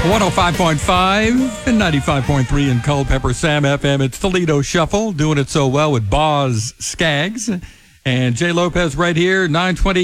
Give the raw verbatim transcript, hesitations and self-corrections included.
one oh five point five and ninety-five point three in Culpeper Sam F M. It's Toledo Shuffle, doing it so well with Boz Skaggs. And Jay Lopez right here, nine twenty